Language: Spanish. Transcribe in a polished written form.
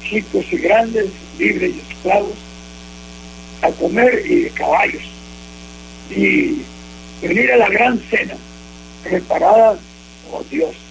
chicos y grandes, libres y esclavos, a comer y de caballos, y venir a la gran cena preparada por Dios.